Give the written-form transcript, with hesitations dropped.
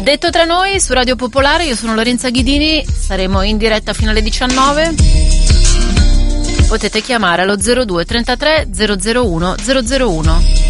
Detto tra noi su Radio Popolare, io sono Lorenza Ghidini, saremo in diretta fino alle 19. Potete chiamare allo 02 33 001 001.